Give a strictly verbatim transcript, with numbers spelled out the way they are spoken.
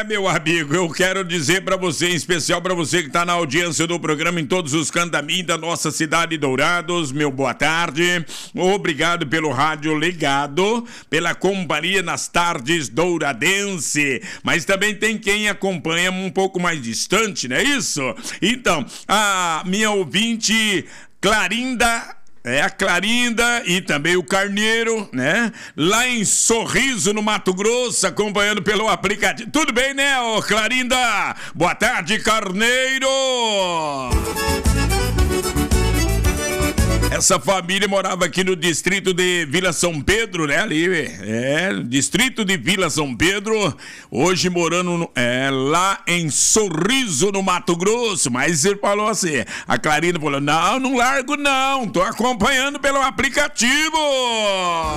meu amigo, eu quero dizer pra você, em especial pra você que tá na audiência do programa em todos os candaminhos da nossa cidade Dourados, meu boa tarde. Obrigado pelo rádio ligado, pela companhia nas tardes douradense. Mas também tem quem acompanha um pouco mais distante, não é isso? Então, a minha ouvinte Clarinda... É a Clarinda e também o Carneiro, né? Lá em Sorriso, no Mato Grosso, acompanhando pelo aplicativo. Tudo bem, né, ô Clarinda? Boa tarde, Carneiro! Essa família morava aqui no distrito de Vila São Pedro, né? Ali, é, distrito de Vila São Pedro. Hoje morando no, é, lá em Sorriso, no Mato Grosso. Mas ele falou assim, a Clarina falou, não, não largo não, tô acompanhando pelo aplicativo.